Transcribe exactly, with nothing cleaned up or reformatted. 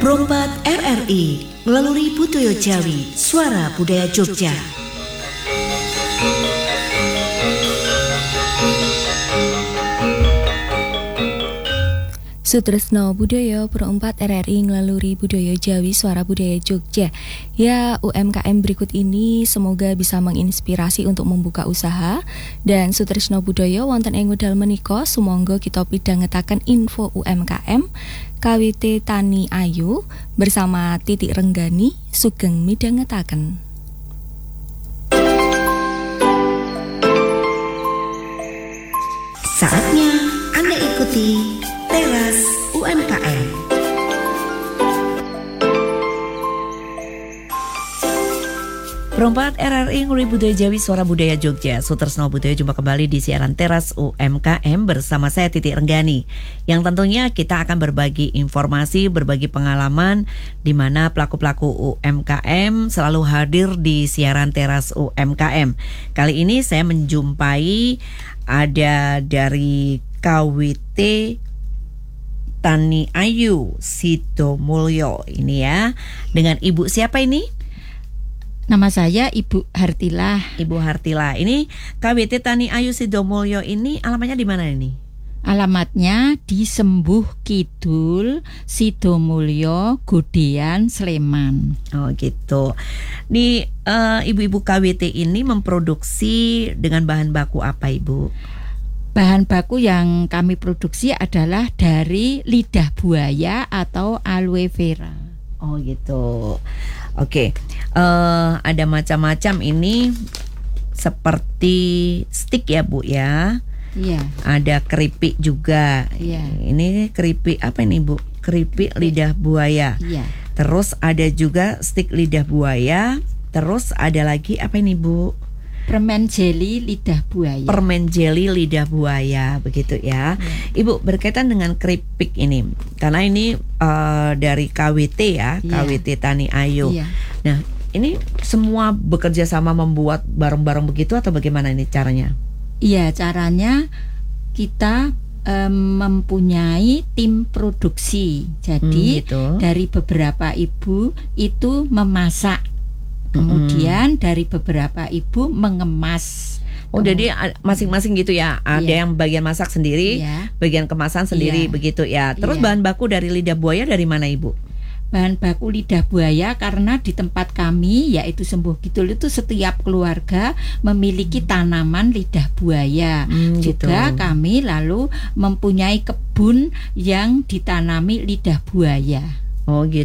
Prompat R R I melalui Budaya Jawi, Suara Budaya Jogja. Sutresno Budaya Prompat R R I ngelaluri Budaya Jawi Suara Budaya Jogja. Ya, U M K M berikut ini semoga bisa menginspirasi untuk membuka usaha. Dan Sutresno Budaya wonten ing wekdal menika sumangga kita pidhangetaken info U M K M K W T Tani Ayu bersama Titik Renggani sugeng midhangetaken. Saatnya Anda ikuti Teras U M K M. Prompat R R I nguri Budaya Jawi Suara Budaya Jogja. Sutresno Budaya jumpa kembali di siaran Teras U M K M bersama saya Titik Renggani. Yang tentunya kita akan berbagi informasi, berbagi pengalaman di mana pelaku-pelaku U M K M selalu hadir di siaran Teras U M K M. Kali ini saya menjumpai ada dari K W T Tani Ayu Sidomulyo ini ya. Dengan Ibu siapa ini? Nama saya Ibu Hartilah. Ibu Hartilah. Ini K W T Tani Ayu Sidomulyo ini alamatnya di mana ini? Alamatnya di Sembuh Kidul, Sidomulyo, Godean, Sleman. Oh gitu. Di uh, ibu-ibu K W T ini memproduksi dengan bahan baku apa, Ibu? Bahan baku yang kami produksi adalah dari lidah buaya atau aloe vera. Oh gitu. Oke, uh, ada macam-macam ini seperti stick ya Bu ya. Iya. Ada keripik juga. Iya. Ini keripik apa ini Bu? Keripik lidah buaya. Iya. Terus ada juga stick lidah buaya. Terus ada lagi apa ini Bu? Permen jeli lidah buaya. Permen jeli lidah buaya, begitu ya. Ya. Ibu, berkaitan dengan keripik ini, karena ini uh, dari K W T ya, Ya. K W T Tani Ayu. Ya. Nah, ini semua bekerja sama membuat barang-barang begitu atau bagaimana ini caranya? Iya, caranya kita um, mempunyai tim produksi. Jadi Hmm, gitu. dari beberapa ibu itu memasak. Kemudian mm-hmm. dari beberapa ibu mengemas. Oh, Kemudian, jadi masing-masing gitu ya. Ada iya. yang bagian masak sendiri, iya. bagian kemasan sendiri, iya. begitu ya. Terus iya. bahan baku dari lidah buaya dari mana, Ibu? Bahan baku lidah buaya karena di tempat kami yaitu Sembuh Kidul itu setiap keluarga memiliki tanaman lidah buaya. Hmm, Juga gitu. kami lalu mempunyai kebun yang ditanami lidah buaya. Oh gitu.